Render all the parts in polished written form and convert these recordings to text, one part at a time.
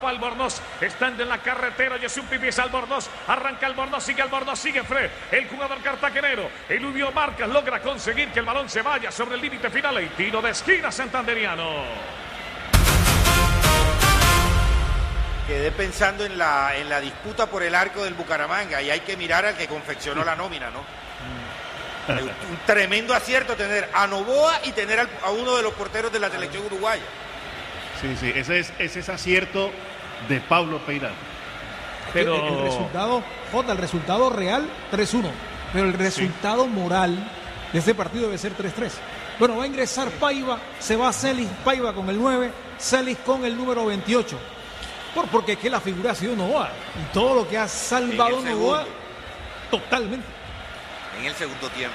Albornoz, estando en la carretera, Jesús Pipis Albornoz, arranca Albornoz, sigue Fred, el jugador cartagenero, eludió marcas, logra conseguir que el balón se vaya sobre el límite final y tiro de esquina santanderiano. Quedé pensando en la disputa por el arco del Bucaramanga y hay que mirar al que confeccionó la nómina, ¿no? Un tremendo acierto tener a Novoa y tener a uno de los porteros de la selección uruguaya. Sí, ese es acierto de Pablo Peirano. Pero el resultado real 3-1, pero el resultado moral de este partido debe ser 3-3. Bueno, va a ingresar Paiva, se va Celis, Paiva con el 9, Celis con el número 28. Porque es que la figura ha sido Novoa y todo lo que ha salvado Novoa totalmente. En el segundo tiempo.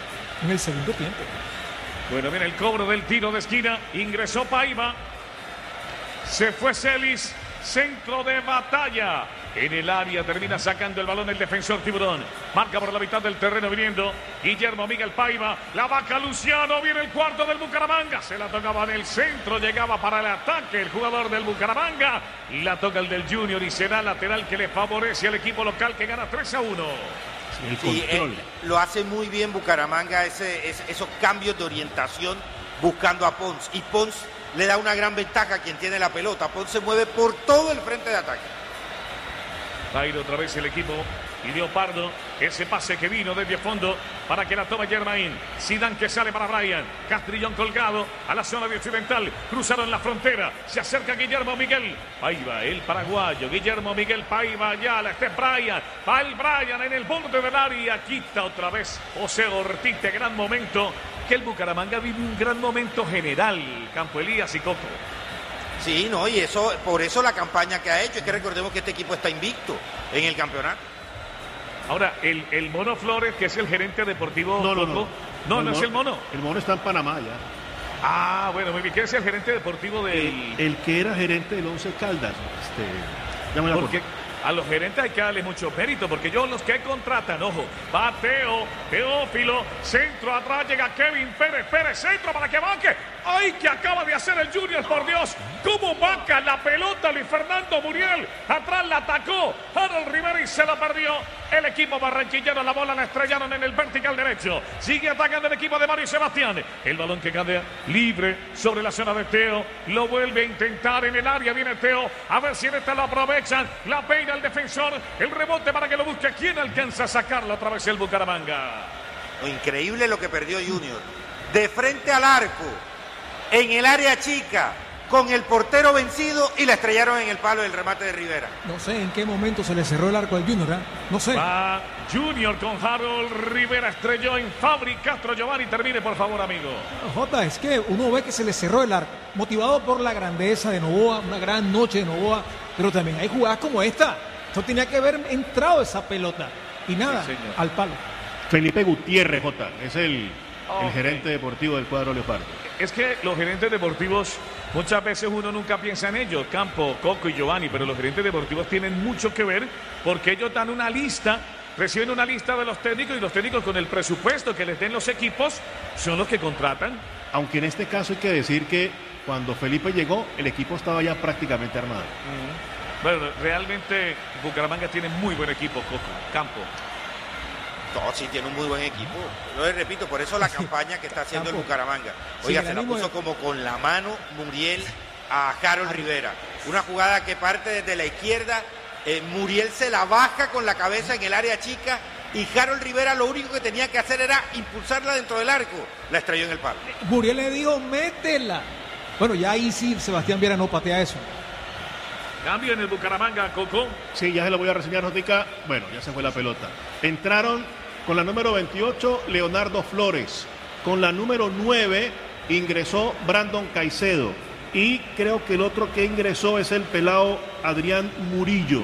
Bueno, mira el cobro del tiro de esquina, ingresó Paiva. Se fue Celis, centro de batalla. En el área termina sacando el balón el defensor Tiburón. Marca por la mitad del terreno viniendo Guillermo Miguel Paiva. La vaca Luciano, viene el cuarto del Bucaramanga. Se la tocaba en el centro, llegaba para el ataque el jugador del Bucaramanga. Y la toca el del Junior y será lateral que le favorece al equipo local que gana 3-1. Sí, lo hace muy bien Bucaramanga, esos cambios de orientación buscando a Pons. Y Pons le da una gran ventaja a quien tiene la pelota. Pons se mueve por todo el frente de ataque. Va a ir otra vez el equipo y Leopardo, ese pase que vino desde fondo para que la tome Germain. Zidane que sale para Brian. Castrillón colgado a la zona de occidental. Cruzaron la frontera. Se acerca Guillermo Miguel Paiva, el paraguayo. Guillermo Miguel Paiva, ya la Brian. Va el Brian en el borde del área. Quita otra vez José Ortiz. De gran momento. Que el Bucaramanga vive un gran momento general. Campo Elías y Coco. Sí, no, y por eso la campaña que ha hecho. Es que recordemos que este equipo está invicto en el campeonato. Ahora, el Mono Flores, que es el gerente deportivo. No es el Mono. El Mono está en Panamá ya. Ah, bueno, muy bien. ¿Quién es el gerente deportivo del...? El que era gerente del Once Caldas. Ya me porque a los gerentes hay que darle mucho mérito, porque los que contratan, ojo, va Teófilo, centro atrás, llega Kevin Pérez, centro para que banque. ¡Ay, que acaba de hacer el Junior, por Dios! ¿Cómo banca la pelota Luis Fernando Muriel? Atrás la atacó Harold Rivera y se la perdió. El equipo barranquillero, la bola la estrellaron en el vertical derecho. Sigue atacando el equipo de Mario Sebastián. El balón que cae libre sobre la zona de Teo. Lo vuelve a intentar en el área. Viene Teo. A ver si en esta lo aprovechan. La peina el defensor. El rebote para que lo busque. ¿Quién alcanza a sacarlo otra vez el Bucaramanga? Increíble lo que perdió Junior. De frente al arco. En el área chica. Con el portero vencido y la estrellaron en el palo del remate de Rivera. No sé en qué momento se le cerró el arco al Junior, ¿eh? No sé. Va Junior con Harold Rivera, estrelló en Fabri Castro Giovanni. Termine, por favor, amigo. Jota, es que uno ve que se le cerró el arco, motivado por la grandeza de Novoa, una gran noche de Novoa, pero también hay jugadas como esta. Esto tenía que haber entrado esa pelota y nada, sí, al palo. Felipe Gutiérrez, Jota, es el gerente deportivo del cuadro Leopardo. Es que los gerentes deportivos, muchas veces uno nunca piensa en ellos, Campo, Coco y Giovanni, pero los gerentes deportivos tienen mucho que ver porque ellos dan una lista, reciben una lista de los técnicos y los técnicos con el presupuesto que les den los equipos son los que contratan. Aunque en este caso hay que decir que cuando Felipe llegó, el equipo estaba ya prácticamente armado. Bueno, realmente Bucaramanga tiene muy buen equipo, Coco, Campo. No, sí, tiene un muy buen equipo. Yo les repito, por eso la campaña que está haciendo el Bucaramanga. Oiga, se la puso como con la mano Muriel a Harold Rivera. Una jugada que parte desde la izquierda. Muriel se la baja con la cabeza en el área chica. Y Harold Rivera lo único que tenía que hacer era impulsarla dentro del arco. La estrelló en el palo. Muriel le dijo, métela. Bueno, ya ahí sí Sebastián Viera no patea eso. Cambio en el Bucaramanga, Coco. Sí, ya se lo voy a reseñar, Notica. Bueno, ya se fue la pelota. Entraron con la número 28, Leonardo Flores. Con la número 9 ingresó Brandon Caicedo. Y creo que el otro que ingresó es el pelado Adrián Murillo.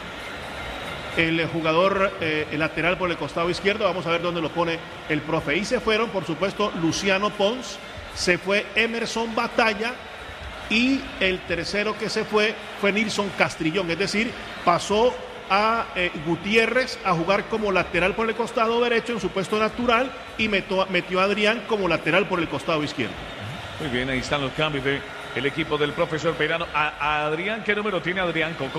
El jugador el lateral por el costado izquierdo. Vamos a ver dónde lo pone el profe. Y se fueron, por supuesto, Luciano Pons. Se fue Emerson Batalla. Y el tercero que se fue Nilson Castrillón. Es decir, pasó a Gutiérrez a jugar como lateral por el costado derecho en su puesto natural y metió a Adrián como lateral por el costado izquierdo. Muy bien, ahí están los cambios de el equipo del profesor Peirano. A Adrián, ¿qué número tiene Adrián Coco?